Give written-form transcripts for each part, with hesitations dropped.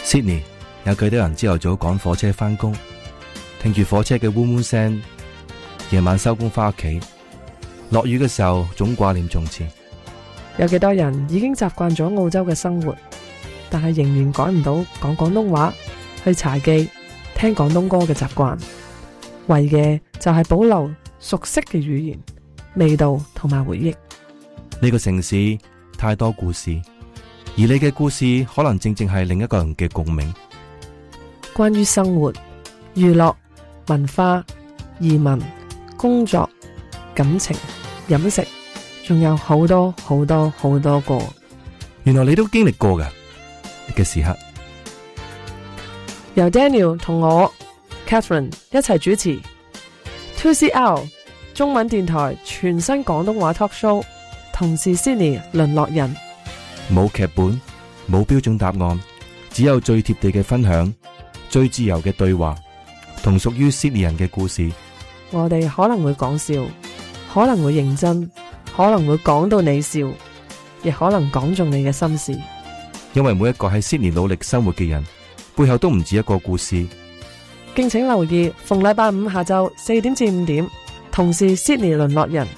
Sydney 有幾多人朝頭早趕火車返工，聽住火車嘅嗡嗡聲，夜晚收工返屋企，落雨嘅時候總掛念從前。 有幾多人已經習慣咗澳洲嘅生活，但係仍然改唔到講廣東話、去茶記、聽廣東歌嘅習慣，為嘅就係保留熟悉嘅語言、味道同埋回憶。 呢個城市太多故事，而你嘅故事可能正正係另一個人嘅共鳴。 關於生活、娛樂、文化、移民、工作、感情、飲食，仲有好多好多好多個。 原來你都經歷過嘅時刻。 由 Daniel 同我 Catherine 一齊主持 2CR 中文電台全新廣東話 talk show， 同是 Sydney 淪落人。 冇劇本，冇標準答案，只有最貼地嘅分享，最自由嘅對話，同屬於 Sydney 人嘅故事。 我哋可能會講笑，可能會認真，可能會講到你笑，亦可能講中你嘅心事。 因為每一個喺 Sydney 努力生活嘅人，背後都唔止一個故事。 敬請留意，逢禮拜五下晝4點至5點，同是 Sydney 淪落人。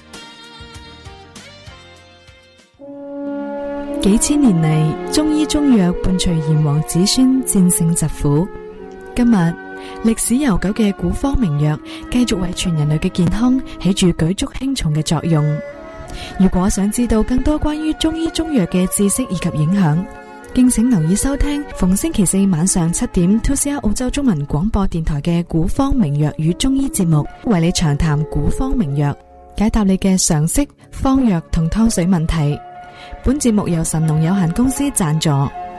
幾千年嚟，中醫中藥伴隨炎黃子孫戰勝疾苦。今日歷史悠久嘅古方名藥，繼續為全人類嘅健康起住舉足輕重嘅作用。如果想知道更多關於中醫中藥嘅知識以及影響，敬請留意收聽逢星期四晚上7點 2CR 澳洲中文廣播電台嘅古方名藥與中醫節目，為你長談古方名藥，解答你嘅常識、方藥同湯水問題。本節目由神農有限公司贊助。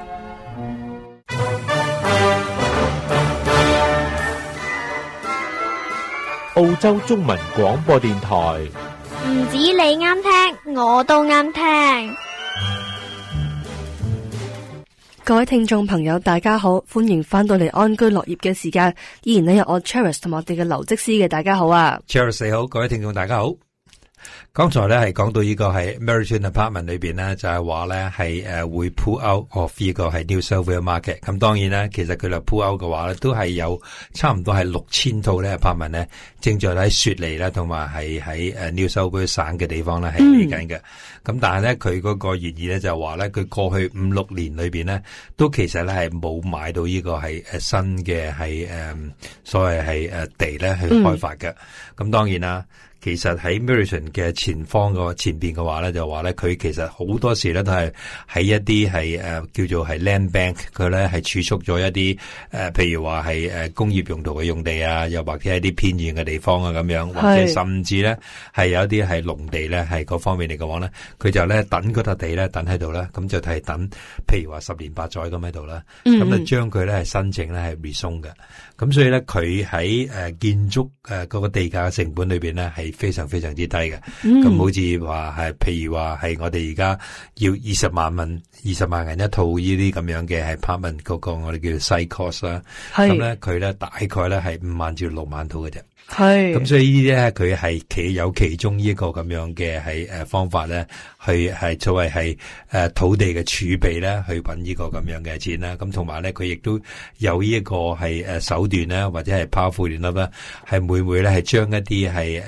澳洲中文廣播電台， 唔止你啱聽，我都啱聽。 各位聽眾朋友大家好，歡迎翻到嚟安居樂業嘅時間，依然有我 Charis 同我哋嘅劉職師嘅，大家好啊。 Charis 你好，各位聽眾大家好。剛才咧係講到呢個係 Meriton Apartment 裏邊咧，就係話咧係會 pull out of 呢個係 New South Wales Market。咁當然咧，其實佢哋 pull out 嘅話咧，都係有差唔多係6000套咧 Apartment 咧，正在喺雪梨咧，同埋係喺New South Wales 省嘅地方咧係起緊嘅。咁但係咧，佢嗰個原意咧就係話咧，佢過去5-6年裏邊咧，都其實咧係冇買到呢個係新嘅係所謂係地咧去開發嘅。咁當然啦。其實喺 Meriton 嘅前邊嘅話咧，就話咧佢其實好多時咧都係喺一啲係叫做係 land bank， 佢咧係儲蓄咗一啲譬如話係工業用途嘅用地啊，又或者係啲偏遠嘅地方啊咁樣，或者甚至咧係有一啲係農地咧係嗰方面嚟嘅話咧，佢就咧等嗰笪地咧等喺度啦，咁就係等譬如話10年8載咁喺度啦，咁就將佢咧係申請咧係 rezone 嘅，咁所以咧佢喺建築嗰個地價嘅成本裏邊咧係非常非常之低嘅，咁好似話係，譬如話係我哋而家要20萬銀一套呢啲咁樣嘅係 apartment 嗰個我哋叫 site cost 啦，咁咧佢咧大概咧係5萬至6萬套嘅啫，咁所以呢啲咧佢係有其中呢一個咁樣嘅係方法咧，去係作為係土地嘅儲備咧，去搵呢個咁樣嘅錢啦，咁同埋咧佢亦都有呢一個係手段咧，或者係 powerful enough啦，係每咧係將一啲係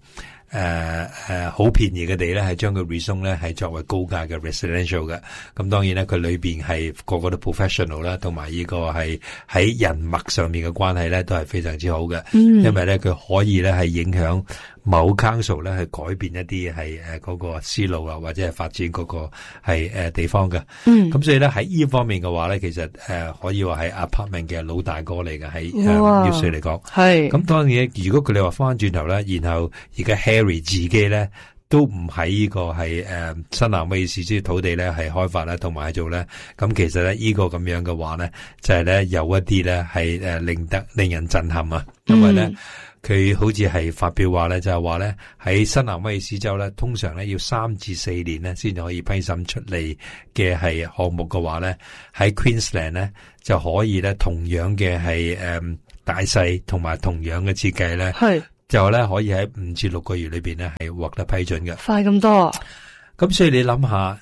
好便宜嘅地咧，係將佢 rezone 咧係作為高價嘅 residential 嘅。咁當然咧，佢裏邊係個個都 professional 啦，同埋呢個係喺人脈上面嘅關係咧，都係非常之好嘅。因為咧佢可以咧係影響某 council 咧係改變一啲係嗰個思路啊，或者係發展嗰個係地方嘅。咁所以咧喺呢方面嘅話咧，其實可以話係 apartment 嘅老大哥嚟嘅，喺要稅嚟講。咁當然，如果佢哋話翻轉頭咧，然後而家 Harry 自己咧都唔喺呢個係新南威爾士啲土地咧係開發咧，同埋做咧，咁其實咧呢個咁樣嘅話咧，就係咧有一啲咧係令人震撼啊，因為咧。佢好似係發表話咧，就係話咧喺新南威爾士州咧，通常咧要3至4年咧先至可以批審出嚟嘅係項目嘅話咧，喺 Queensland 咧就可以咧同樣嘅係大細同埋同樣嘅設計咧，就咧可以喺5至6個月裏邊咧係獲得批准嘅。 快咁多， 咁所以你諗下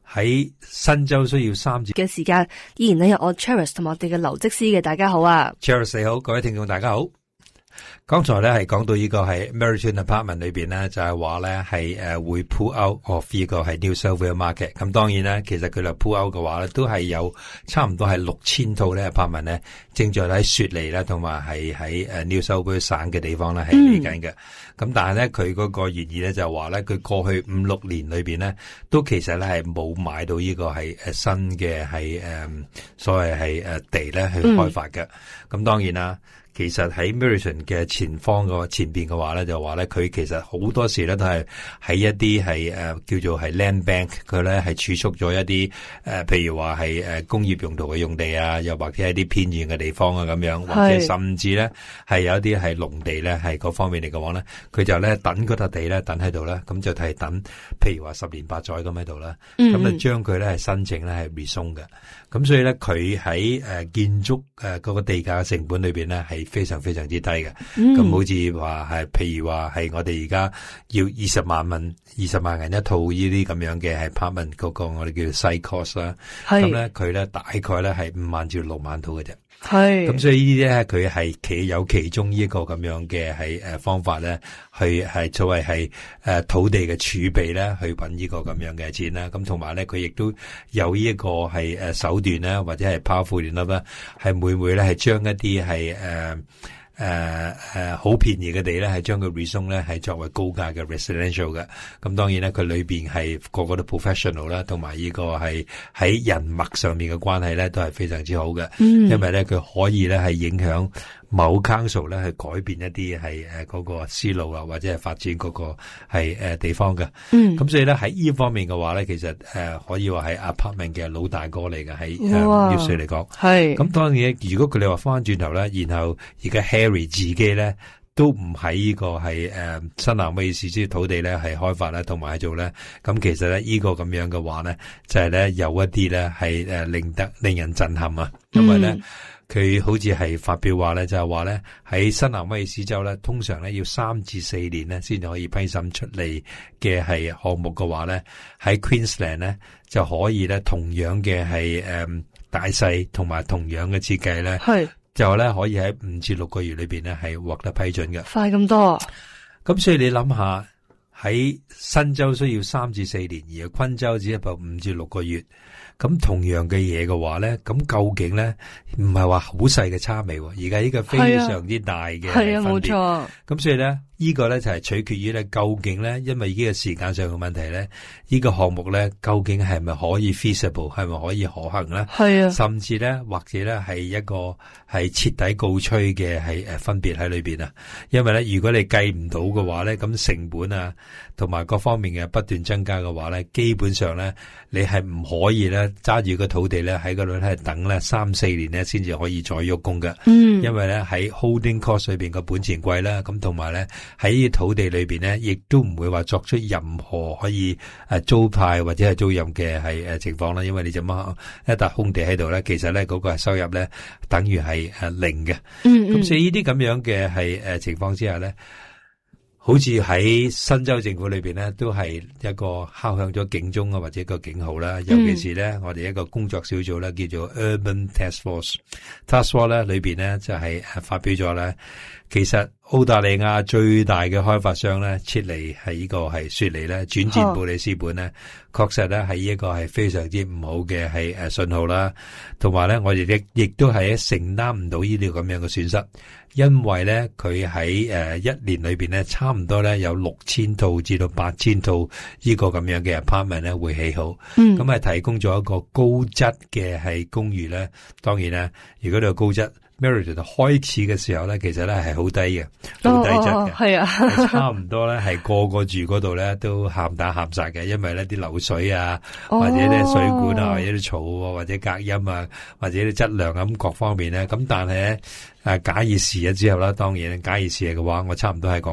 喺新州需要3至嘅時間，依然有我 Charis 同埋我哋嘅劉職師嘅，大家好啊 Charis 你好，各位聽眾大家好。剛才咧係講到呢個係 Meriton Apartment 裏邊咧，就係話咧係會 pull out of 呢個係 New South Wales market。咁當然咧，其實佢哋 pull out 嘅話咧，都係有差唔多係6000套咧 apartment 咧，正在喺雪梨啦，同埋係喺New South Wales 省嘅地方咧係嚟緊嘅。咁但係咧，佢嗰個原意咧就係話咧，佢過去5-6年裏邊咧，都其實咧係冇買到呢個係新嘅係所謂係地咧去開發嘅。咁當然啦。其實喺 Meriton 嘅前邊嘅話咧，就話咧佢其實好多時咧都係喺一啲係叫做係 land bank， 佢咧係儲蓄咗一啲譬如話係工業用途嘅用地啊，又或者係啲偏遠嘅地方啊咁樣，或者甚至咧係有一啲係農地咧係嗰方面嚟嘅話咧，佢就咧等嗰笪地咧等喺度啦，咁就係等譬如話10年8載咁喺度啦，咁就將佢咧係申請咧係 rezone 嘅，咁所以咧佢喺建築嗰個地價嘅成本裏邊咧係非常非常之低嘅，咁好似話係，譬如話係我哋而家要20萬銀一套呢啲咁樣嘅係 apartment 嗰個我哋叫 site cost 啦，咁咧佢咧大概咧係5萬至6萬套嘅啫。係，咁所以呢啲咧，佢係有其中呢一個咁樣嘅係方法咧，去係作為係土地嘅儲備咧，去搵呢個咁樣嘅錢啦。咁同埋咧，佢亦都有呢一個係手段啦，或者係 powerful enough啦，係會咧係將一啲係好便宜嘅地咧，係將佢 rezone 咧，係作為高價嘅 residential 嘅。咁當然咧，佢裏邊係個個都 professional 啦，同埋呢個係喺人脈上面嘅關係咧，都係非常之好嘅。因為咧，佢可以咧係影響某 council 咧去改變一啲係嗰個思路啊，或者係發展嗰個係地方嘅。咁所以咧喺呢方面嘅話咧，其實可以話係 apartment 嘅老大哥嚟嘅，喺業稅嚟講。係。咁當然，如果佢哋話翻轉頭咧，然後而家 Harry 自己咧都唔喺呢個係新南威爾士之土地咧係開發啦，同埋做咧。咁其實咧呢個咁樣嘅話咧，就係咧有一啲咧係令人震撼啊，因為咧。佢好似係發表話咧，就係話咧喺新南威爾士州咧，通常咧要3至4年咧先至可以批審出嚟嘅係項目嘅話咧，喺 Queensland 咧就可以咧同樣嘅係大細同埋同樣嘅設計咧，就咧可以喺5至6個月裏邊咧係獲得批准嘅。 快咁多， 咁所以你諗下喺新州需要3至4年，而昆州只係5至6個月。咁同樣嘅嘢嘅話咧，咁究竟咧唔係話好細嘅差別，而家呢個非常之大嘅分別。係啊，冇錯。咁所以咧，呢個咧就係取決於咧，究竟咧，因為呢個時間上嘅問題咧，呢個項目咧，究竟係咪可以 feasible， 係咪可以可行咧？係啊。甚至咧，或者咧係一個係徹底告吹嘅係分別喺裏邊啊。因為咧，如果你計唔到嘅話咧，咁成本啊，同埋各方面嘅不斷增加嘅話咧，基本上咧，你係唔可以咧。揸住個土地咧喺嗰度咧等咧3-4年咧先至可以再喐工嘅，因為咧喺 holding cost 裏邊個本錢貴啦，咁同埋咧喺呢啲土地裏邊咧，亦都唔會話作出任何可以租派或者係租賃嘅係情況啦，因為你就乜一笪空地喺度咧，其實咧嗰個收入咧等於係零嘅，咁所以呢啲咁樣嘅係情況之下咧。好似喺新州政府裏邊咧，都係一個敲響咗警鐘啊，或者一個警號啦。尤其是咧，我哋一個工作小組咧，叫做 Urban Task Force。Task Force 咧裏邊咧就係發表咗咧，其實澳大利亞最大嘅開發商咧撤離係呢個係雪梨咧，轉戰布里斯本咧，確實咧係一個係非常之唔好嘅係信號啦。同埋咧，我哋亦都係承擔唔到呢啲咁樣嘅損失。因為咧，佢喺1年裏邊咧，差唔多咧有6000套至到8000套呢個咁樣嘅 apartment 咧會起好，咁係提供咗一個高質嘅係公寓咧。當然啦，如果你有高質 Meriton 開始嘅時候咧，其實咧係好低嘅，好低質嘅，係啊，差唔多咧係個個住嗰度咧都喊打喊殺嘅，因為咧啲流水啊，或者啲水管啊，或者啲嘈啊，或者隔音啊，或者啲質量咁各方面咧，咁但係咧假以時日之後啦，當然假以時日嘅話，我差唔多係講。